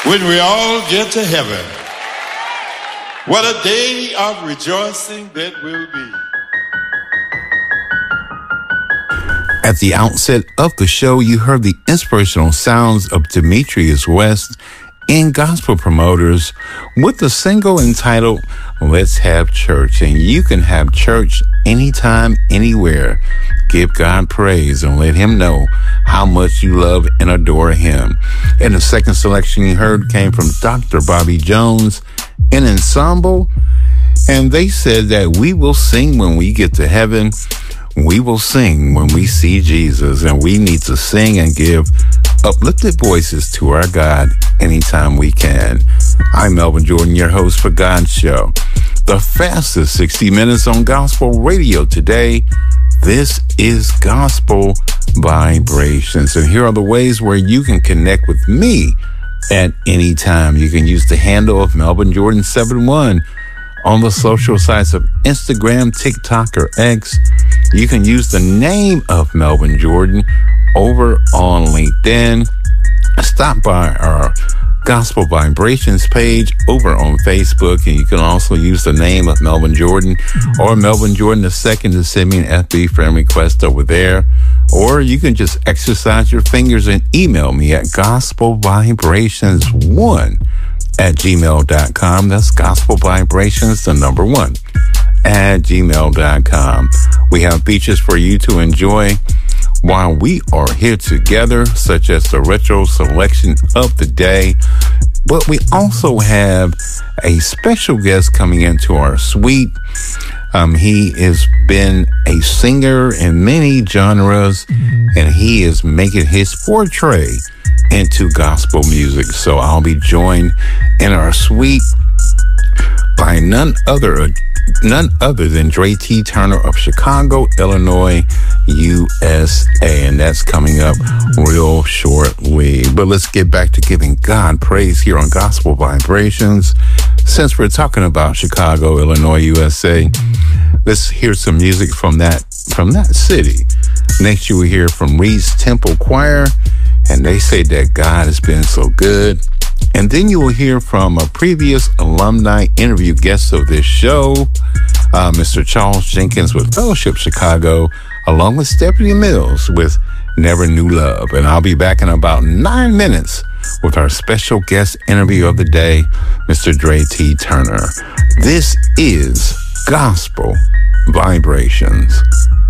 when we all get to heaven. What a day of rejoicing that will be. At the outset of the show, you heard the inspirational sounds of Demetrius West and Gospel Promoters with the single entitled Let's Have Church. And you can have church anytime, anywhere. Give God praise and let him know how much you love and adore him. And the second selection you heard came from Dr. Bobby Jones, an ensemble. And they said that we will sing when we get to heaven. We will sing when we see Jesus. And we need to sing and give uplifted voices to our God anytime we can. I'm Melvin Jordan, your host for God's Show. The fastest 60 minutes on gospel radio today. This is Gospel Vibrations. And here are the ways where you can connect with me at any time. You can use the handle of Melvin Jordan 71 on the social sites of Instagram, TikTok, or X. You can use the name of Melvin Jordan over on LinkedIn. Stop by our Gospel Vibrations page over on Facebook, and you can also use the name of Melvin Jordan or Melvin Jordan II to send me an FB friend request over there. Or you can just exercise your fingers and email me at gospelvibrations1@gmail.com. That's Gospel Vibrations, the number 1, at gmail.com. We have features for you to enjoy while we are here together, such as the retro selection of the day. But we also have a special guest coming into our suite. He has been a singer in many genres, and he is making his foray into gospel music. So I'll be joined in our suite by none other than Dre T. Turner of Chicago, Illinois, USA. And that's coming up real shortly. But let's get back to giving God praise here on Gospel Vibrations. Since we're talking about Chicago, Illinois, USA, let's hear some music from that city. Next, you will hear from Reed's Temple Choir, and they say that God has been so good. And then you will hear from a previous alumni interview guest of this show, Mr. Charles Jenkins with Fellowship Chicago, along with Stephanie Mills with Never Knew Love. And I'll be back in about 9 minutes with our special guest interview of the day, Mr. Dre T. Turner. This is Gospel Vibrations.